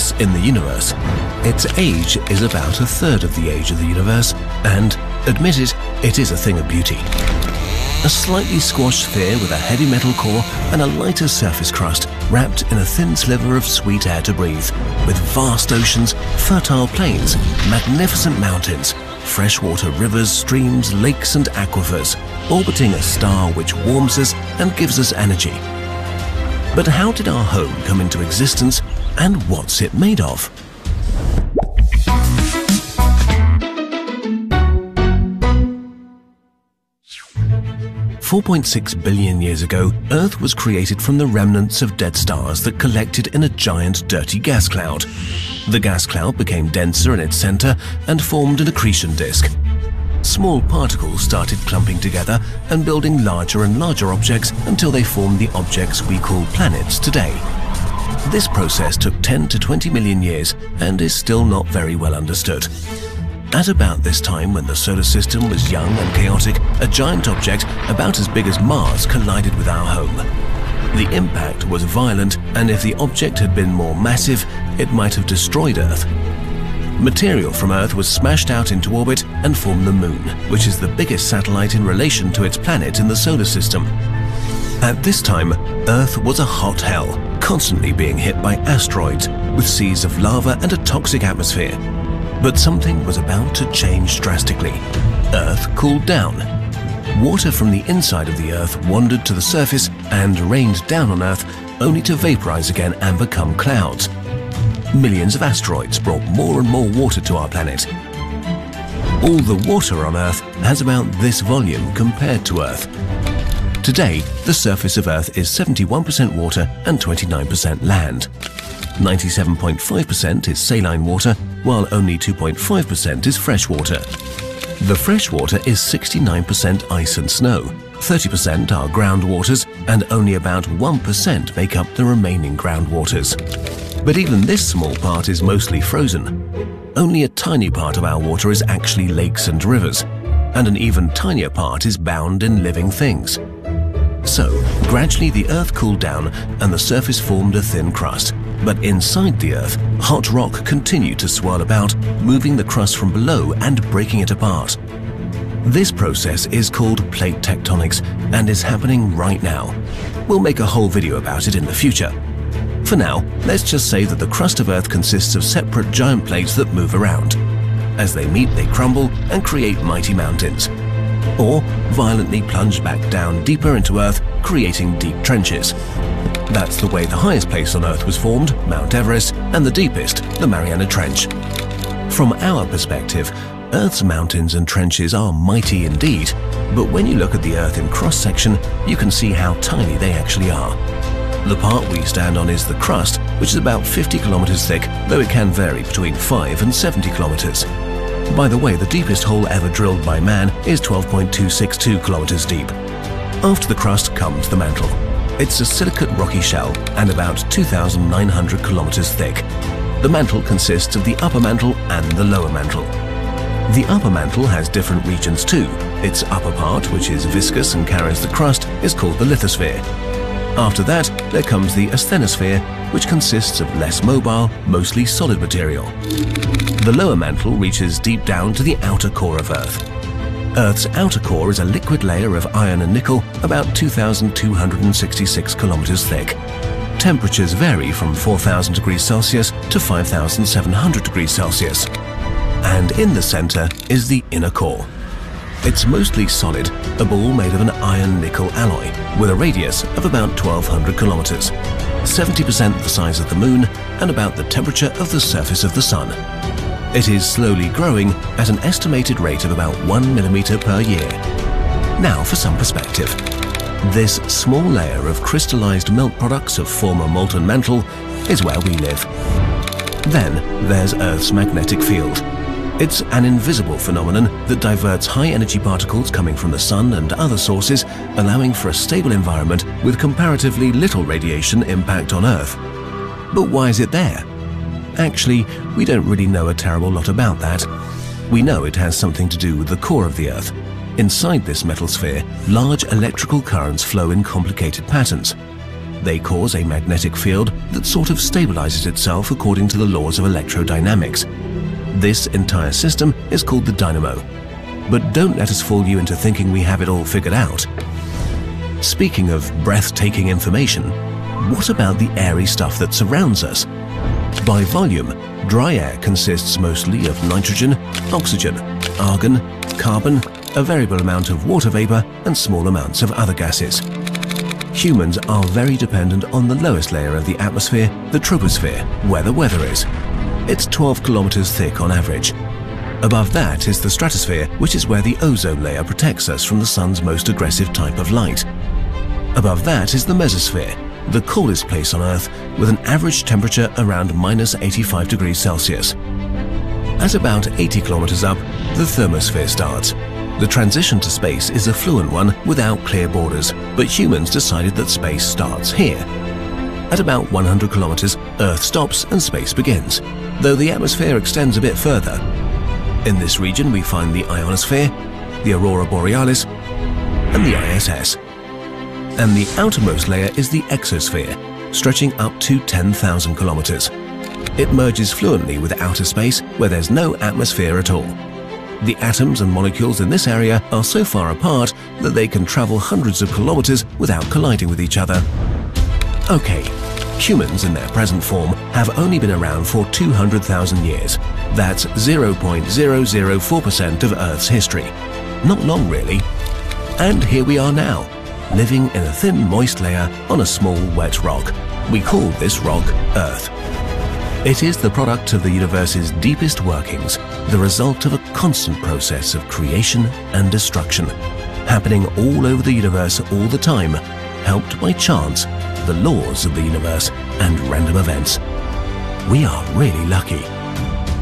mass in the universe. Its age is about a third of the age of the universe, and, admit it, it is a thing of beauty. A slightly squashed sphere with a heavy metal core and a lighter surface crust wrapped in a thin sliver of sweet air to breathe, with vast oceans, fertile plains, magnificent mountains, freshwater rivers, streams, lakes and aquifers, orbiting a star which warms us and gives us energy. But how did our home come into existence, and what's it made of? $4.6 billion years ago, Earth was created from the remnants of dead stars that collected in a giant dirty gas cloud. The gas cloud became denser in its center and formed an accretion disk. Small particles started clumping together and building larger and larger objects until they formed the objects we call planets today. This process took 10 to 20 million years and is still not very well understood. At about this time, when the solar system was young and chaotic, a giant object about as big as Mars collided with our home. The impact was violent, and if the object had been more massive, it might have destroyed Earth. Material from Earth was smashed out into orbit and formed the Moon, which is the biggest satellite in relation to its planet in the solar system. At this time, Earth was a hot hell, constantly being hit by asteroids, with seas of lava and a toxic atmosphere. But something was about to change drastically. Earth cooled down. Water from the inside of the Earth wandered to the surface and rained down on Earth, only to vaporize again and become clouds. Millions of asteroids brought more and more water to our planet. All the water on Earth has about this volume compared to Earth. Today, the surface of Earth is 71% water and 29% land. 97.5% is saline water, while only 2.5% is fresh water. The fresh water is 69% ice and snow, 30% are groundwaters, and only about 1% make up the remaining groundwaters. But even this small part is mostly frozen. Only a tiny part of our water is actually lakes and rivers, and an even tinier part is bound in living things. So, gradually the Earth cooled down and the surface formed a thin crust. But inside the Earth, hot rock continued to swirl about, moving the crust from below and breaking it apart. This process is called plate tectonics and is happening right now. We'll make a whole video about it in the future. For now, let's just say that the crust of Earth consists of separate giant plates that move around. As they meet, they crumble and create mighty mountains, or violently plunge back down deeper into Earth, creating deep trenches. That's the way the highest place on Earth was formed, Mount Everest, and the deepest, the Mariana Trench. From our perspective, Earth's mountains and trenches are mighty indeed, but when you look at the Earth in cross-section, you can see how tiny they actually are. The part we stand on is the crust, which is about 50 kilometers thick, though it can vary between 5 and 70 kilometers. By the way, the deepest hole ever drilled by man is 12.262 kilometers deep. After the crust comes the mantle. It's a silicate rocky shell and about 2,900 kilometers thick. The mantle consists of the upper mantle and the lower mantle. The upper mantle has different regions too. Its upper part, which is viscous and carries the crust, is called the lithosphere. After that, there comes the asthenosphere, which consists of less mobile, mostly solid material. The lower mantle reaches deep down to the outer core of Earth. Earth's outer core is a liquid layer of iron and nickel, about 2,266 kilometers thick. Temperatures vary from 4,000 degrees Celsius to 5,700 degrees Celsius. And in the center is the inner core. It's mostly solid, a ball made of an iron-nickel alloy, with a radius of about 1,200 kilometers, 70% the size of the Moon and about the temperature of the surface of the Sun. It is slowly growing at an estimated rate of about 1 millimeter per year. Now for some perspective. This small layer of crystallized melt products of former molten mantle is where we live. Then there's Earth's magnetic field. It's an invisible phenomenon that diverts high-energy particles coming from the Sun and other sources, allowing for a stable environment with comparatively little radiation impact on Earth. But why is it there? Actually, we don't really know a terrible lot about that. We know it has something to do with the core of the Earth. Inside this metal sphere, large electrical currents flow in complicated patterns. They cause a magnetic field that sort of stabilizes itself according to the laws of electrodynamics. This entire system is called the dynamo. But don't let us fool you into thinking we have it all figured out. Speaking of breathtaking information, what about the airy stuff that surrounds us? By volume, dry air consists mostly of nitrogen, oxygen, argon, carbon, a variable amount of water vapor, and small amounts of other gases. Humans are very dependent on the lowest layer of the atmosphere, the troposphere, where the weather is. It's 12 kilometers thick on average. Above that is the stratosphere, which is where the ozone layer protects us from the sun's most aggressive type of light. Above that is the mesosphere, the coolest place on Earth, with an average temperature around minus 85 degrees Celsius. At about 80 kilometers up, the thermosphere starts. The transition to space is a fluent one without clear borders, but humans decided that space starts here. At about 100 kilometers, Earth stops and space begins, though the atmosphere extends a bit further. In this region we find the ionosphere, the aurora borealis, and the ISS. And the outermost layer is the exosphere, stretching up to 10,000 kilometers. It merges fluently with outer space where there's no atmosphere at all. The atoms and molecules in this area are so far apart that they can travel hundreds of kilometers without colliding with each other. Okay, humans in their present form have only been around for 200,000 years. That's 0.004% of Earth's history. Not long, really. And here we are now, living in a thin, moist layer on a small, wet rock. We call this rock Earth. It is the product of the universe's deepest workings, the result of a constant process of creation and destruction, happening all over the universe all the time, helped by chance, the laws of the universe, and random events. We are really lucky.